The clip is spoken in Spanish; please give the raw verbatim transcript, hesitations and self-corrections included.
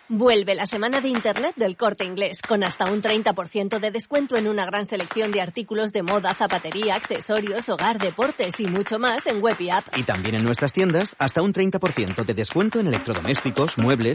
Vuelve la semana de Internet del Corte Inglés, con hasta un treinta por ciento de descuento en una gran selección de artículos de moda, zapatería, accesorios, hogar, deportes y mucho más en web y app. Y también en nuestras tiendas, hasta un treinta por ciento de descuento en electrodomésticos, muebles,